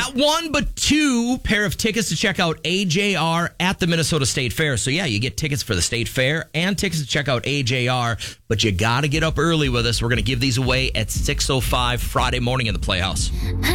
Not one, but two pair of tickets to check out AJR at the Minnesota State Fair. So, yeah, you get tickets for the State Fair and tickets to check out AJR, but you got to get up early with us. We're going to give these away at 6:05 Friday morning in the Playhouse.